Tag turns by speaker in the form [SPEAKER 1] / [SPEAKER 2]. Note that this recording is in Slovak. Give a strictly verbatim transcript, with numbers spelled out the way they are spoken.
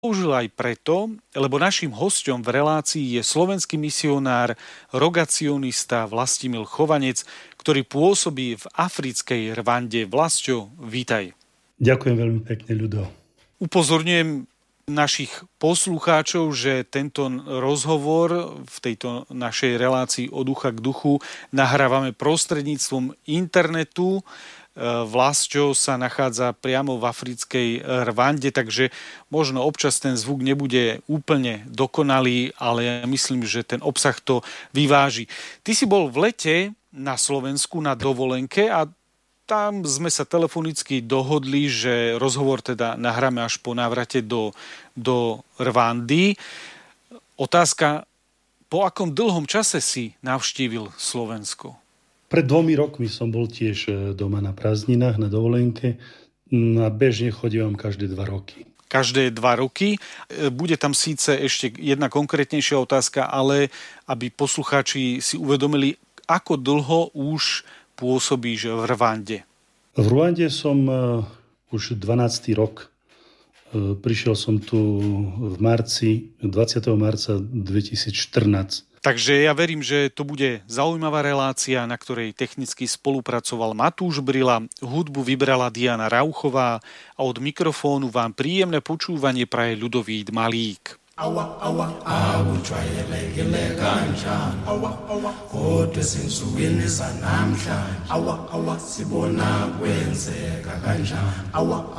[SPEAKER 1] Použil aj preto, lebo naším hosťom v relácii je slovenský misionár, rogacionista Vlastimil Chovanec, ktorý pôsobí v africkej Rwande. Vlastťo, vítaj.
[SPEAKER 2] Ďakujem veľmi pekne, Ľudo.
[SPEAKER 1] Upozorňujem našich poslucháčov, že tento rozhovor v tejto našej relácii od ducha k duchu nahrávame prostredníctvom internetu. Vlastťo sa nachádza priamo v africkej Rwande, takže možno občas ten zvuk nebude úplne dokonalý, ale ja myslím, že ten obsah to vyváži. Ty si bol v lete na Slovensku na dovolenke a tam sme sa telefonicky dohodli, že rozhovor teda nahráme až po návrate do, do Rwandy. Otázka, po akom dlhom čase si navštívil Slovensko?
[SPEAKER 2] Pred dvomi rokmi som bol tiež doma na prázdninách, na dovolenke a bežne chodím každé dva roky.
[SPEAKER 1] Každé dva roky. Bude tam síce ešte jedna konkrétnejšia otázka, ale aby poslucháči si uvedomili, ako dlho už pôsobíš v Rwande?
[SPEAKER 2] V Rwande som už dvanásty rok. Prišiel som tu v marci, dvadsiateho marca dvetisícštrnásť.
[SPEAKER 1] Takže ja verím, že to bude zaujímavá relácia, na ktorej technicky spolupracoval Matúš Brila, hudbu vybrala Diana Rauchová a od mikrofónu vám príjemné počúvanie praje Ľudovít Malík. Awa awa awujwayelekile kanjani awa awa kodwa zinsukwini zanamhlanje awa awa sibona kwenzeka kanjani awa